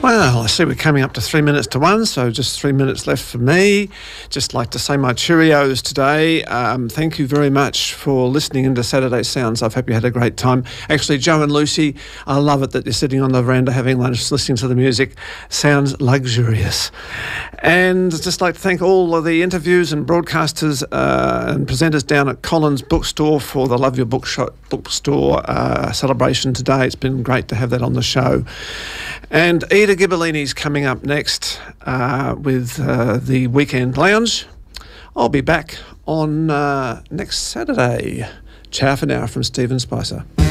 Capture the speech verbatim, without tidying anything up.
Well, I see we're coming up to three minutes to one, so just three minutes left for me. Just like to say my cheerios today. Um, thank you very much for listening into Saturday Sounds. I hope you had a great time. Actually, Joe and Lucy, I love it that you're sitting on the veranda having lunch, listening to the music. Sounds luxurious. And I'd just like to thank all of the interviews and broadcasters uh, and presenters down at Collins Bookstore for the Love Your Bookshop Bookstore uh, celebration today. It's been great to have that on the show. And Ida Ghibellini's coming up next uh, with uh, the Weekend Lounge. I'll be back on uh, next Saturday. Ciao for now from Stephen Spicer.